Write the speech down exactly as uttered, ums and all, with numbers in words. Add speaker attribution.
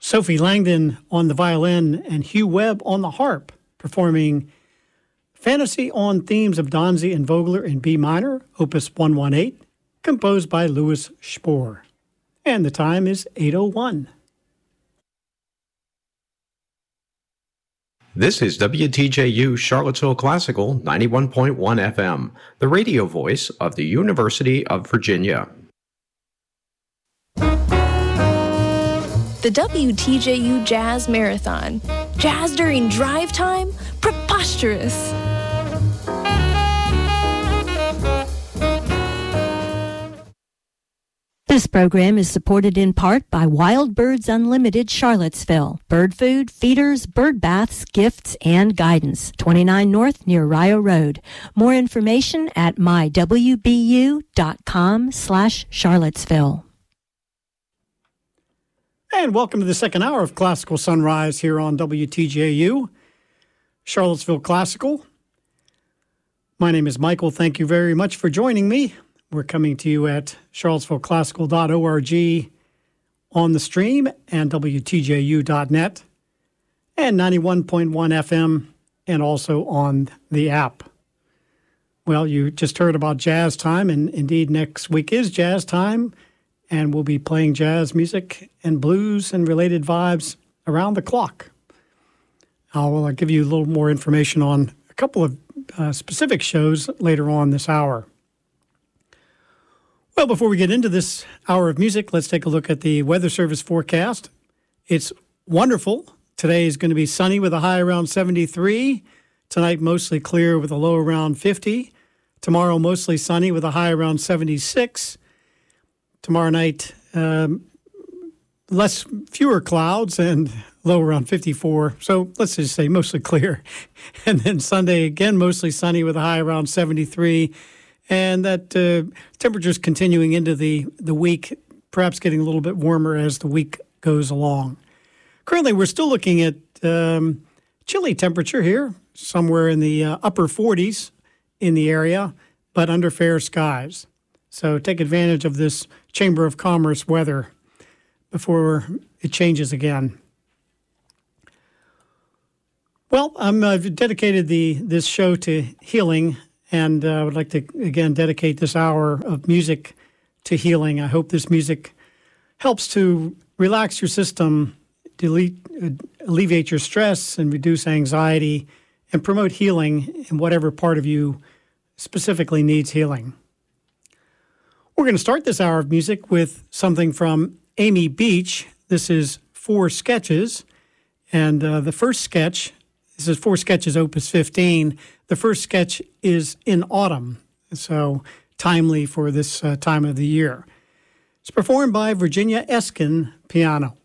Speaker 1: Sophie Langdon on the violin, and Hugh Webb on the harp, performing Fantasy on themes of Donzi and Vogler in B minor, opus one eighteen, composed by Louis Spohr. And the time is eight oh one.
Speaker 2: This is W T J U Charlottesville Classical ninety-one point one F M, the radio voice of the University of Virginia.
Speaker 3: The W T J U Jazz Marathon. Jazz during drive time? Preposterous!
Speaker 4: This program is supported in part by Wild Birds Unlimited Charlottesville. Bird food, feeders, bird baths, gifts, and guidance. twenty-nine North near Rio Road. More information at mywbu.com slash Charlottesville.
Speaker 1: And welcome to the second hour of Classical Sunrise here on W T J U, Charlottesville Classical. My name is Michael. Thank you very much for joining me. We're coming to you at charlottesville classical dot org on the stream and W T J U dot net and ninety-one point one F M and also on the app. Well, you just heard about Jazz Time, and indeed next week is Jazz Time, and we'll be playing jazz music and blues and related vibes around the clock. I'll give you a little more information on a couple of uh, specific shows later on this hour. Well, before we get into this hour of music, let's take a look at the Weather Service forecast. It's wonderful. Today is going to be sunny with a high around seventy-three. Tonight, mostly clear with a low around fifty. Tomorrow, mostly sunny with a high around seventy-six. Tomorrow night, um, less, fewer clouds and low around fifty-four. So let's just say mostly clear. And then Sunday, again, mostly sunny with a high around seventy-three. And that uh, temperatures continuing into the, the week, perhaps getting a little bit warmer as the week goes along. Currently, we're still looking at um, chilly temperature here, somewhere in the uh, upper forties in the area, but under fair skies. So take advantage of this Chamber of Commerce weather before it changes again. Well, I'm, I've dedicated the this show to healing, and uh, I would like to, again, dedicate this hour of music to healing. I hope this music helps to relax your system, delete, uh, alleviate your stress, and reduce anxiety, and promote healing in whatever part of you specifically needs healing. We're going to start this hour of music with something from Amy Beach. This is Four Sketches, and uh, the first sketch, this is Four Sketches, Opus fifteen. The first sketch is in autumn, so timely for this uh, time of the year. It's performed by Virginia Eskin, piano.